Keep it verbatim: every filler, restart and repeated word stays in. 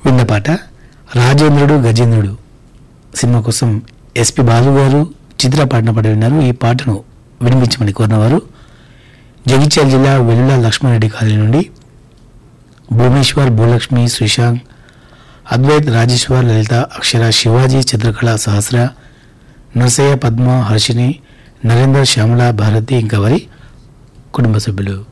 విన్న పాట రాజేంద్రుడు గజేంద్రుడు సినిమా కోసం ఎస్పి బాలు గారు చిత్ర పాడిన పాట విన్నారు. ఈ పాటను వినిపించమని కోరినవారు జగిత్యాల జిల్లా వెల్లుల లక్ష్మారెడ్డి కాలనీ నుండి భువనేశ్వర్, భూలక్ష్మి, శ్రీశాంక్, అద్వైత్, రాజేశ్వర్, లలిత, అక్షర, శివాజీ, చిత్రకళ, సహస్ర, నర్సయ్య, పద్మ, హర్షిని, నరేందర్, శ్యామల, భారతి ఇంకా వారి కుటుంబ సభ్యులు.